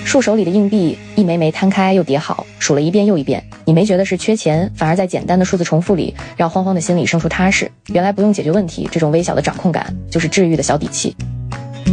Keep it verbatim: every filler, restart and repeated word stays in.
数手里的硬币一枚枚摊开又叠好，数了一遍又一遍，你没觉得是缺钱，反而在简单的数字重复里让慌慌的心里生出踏实。原来不用解决问题，这种微小的掌控感就是治愈的小底气。